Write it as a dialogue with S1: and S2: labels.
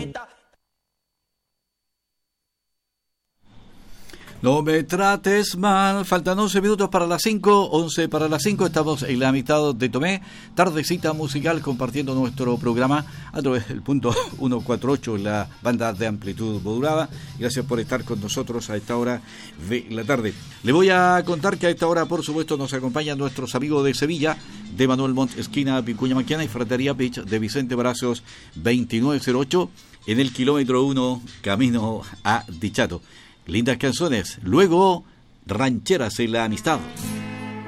S1: No me trates mal, faltan 11 minutos para las 5, 11 para las 5, estamos en la mitad de Tomé, tardecita musical compartiendo nuestro programa a través del punto 148, la banda de amplitud modulada. Gracias por estar con nosotros a esta hora de la tarde. Le voy a contar que a esta hora, por supuesto, nos acompañan nuestros amigos de Sevilla, de Manuel Montt, esquina Vicuña Maquena, y Fratería Beach de Vicente Brazos 2908, en el kilómetro 1, camino a Dichato. Lindas canciones, luego rancheras en la amistad.